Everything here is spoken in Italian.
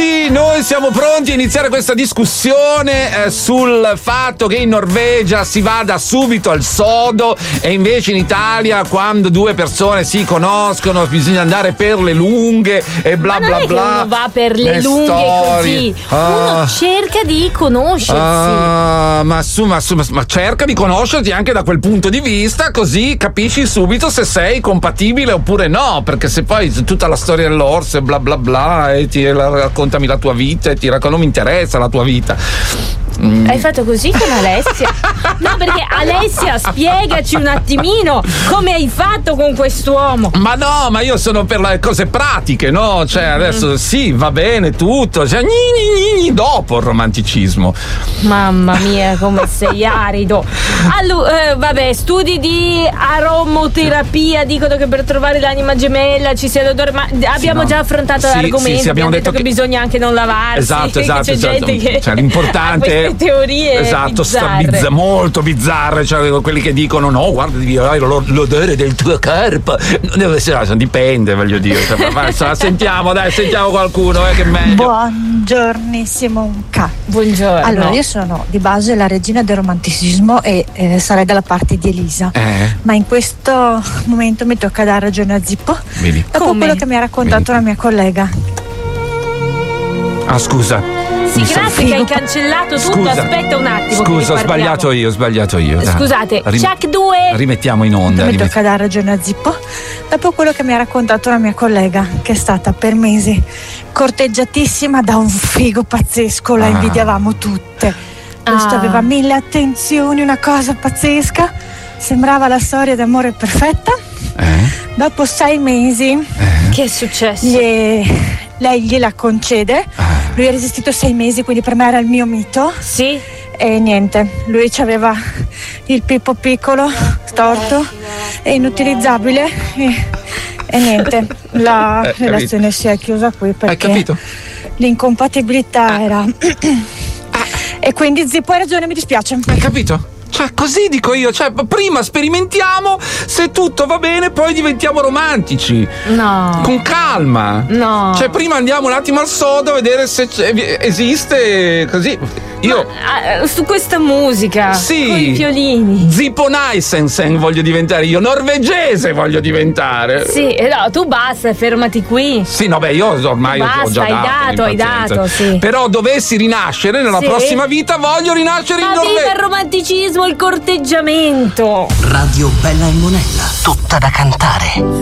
pronti? Noi siamo pronti a iniziare questa discussione sul fatto che in Norvegia si vada subito al sodo e invece in Italia, quando due persone si conoscono, bisogna andare per le lunghe e bla bla bla. Che uno va per le lunghe storie. così, uno cerca di conoscersi. Ma cerca di conoscerti anche da quel punto di vista, così capisci subito se sei compatibile oppure no, perché se poi tutta la storia dell'orso e bla bla bla e raccontami la tua vita e non mi interessa la tua vita. Hai fatto così con Alessia? No, perché Alessia, spiegaci un attimino come hai fatto con quest'uomo. Ma no, ma io sono per le cose pratiche, no? Cioè adesso sì, va bene tutto, cioè, dopo il romanticismo. Mamma mia, come sei arido. Allora, vabbè, studi di aromoterapia dicono che per trovare l'anima gemella ci sia l'odore, ma abbiamo già affrontato l'argomento. Sì, abbiamo detto che bisogna anche non lavarsi. Esatto. C'è gente che cioè, l'importante teorie molto bizzarre, cioè quelli che dicono no, guarda, devi avere l'odore del tuo corpo, deve essere, dipende, voglio dire, sentiamo qualcuno che è meglio. Buongiornissimo Buongiorno. Allora, io sono di base la regina del romanticismo e sarei dalla parte di Elisa, ma in questo momento mi tocca dare ragione a Zippo. Vedi? Dopo quello che mi ha raccontato la mia collega. Scusa. Sì, grazie che hai cancellato tutto. Scusa. Aspetta un attimo. Scusa, ho sbagliato io. Scusate, Chuck 2. Rimettiamo in onda. Mi tocca dare ragione a Zippo. Dopo quello che mi ha raccontato la mia collega, che è stata per mesi corteggiatissima da un figo pazzesco, la invidiavamo tutte. Questo aveva 1000 attenzioni, una cosa pazzesca. Sembrava la storia d'amore perfetta. Dopo 6 mesi, che è successo? Lei gliela concede. Lui ha resistito 6 mesi, quindi per me era il mio mito. Sì. E niente, lui c'aveva il pippo piccolo, storto e inutilizzabile. E niente, la relazione si è chiusa qui perché l'incompatibilità era. E quindi Zippo, hai ragione, mi dispiace. Hai capito? Cioè, così dico io, cioè, prima sperimentiamo, se tutto va bene, poi diventiamo romantici. No. Con calma. No. Cioè, prima andiamo un attimo al sodo a vedere se esiste così. Io. Su questa musica. Sì. Con i violini. Zippo Naisensen voglio diventare io, norvegese voglio diventare. Sì, no, tu basta, fermati qui. Sì, no, beh, io ormai ho già hai dato, sì. Però dovessi rinascere nella prossima vita, voglio rinascere in Norvegia. Ma viva il romanticismo, il corteggiamento. Radio Bella e Monella, tutta da cantare.